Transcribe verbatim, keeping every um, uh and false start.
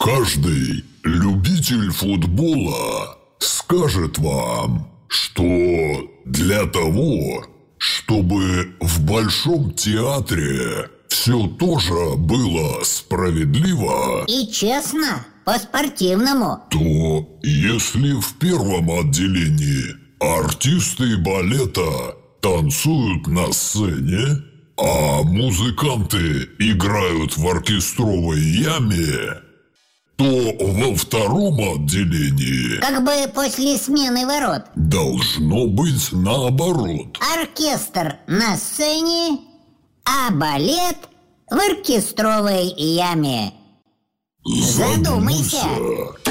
Каждый любитель футбола скажет вам, что для того, чтобы в Большом театре все тоже было справедливо и честно, по-спортивному, то если в первом отделении артисты балета танцуют на сцене, а музыканты играют в оркестровой яме, то во втором отделении, как бы после смены ворот, должно быть наоборот. оркестр на сцене, а балет в оркестровой яме. Задумайся.